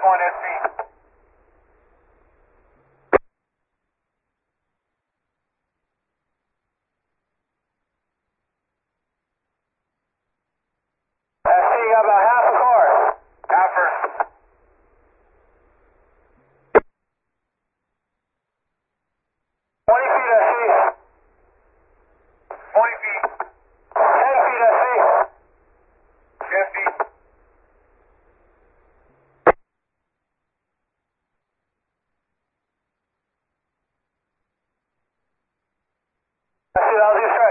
one SC. SC, you got about half a car. Halfer. 20 feet SC. 20 feet. 10 feet SC. 10 feet. SC, that was your strike.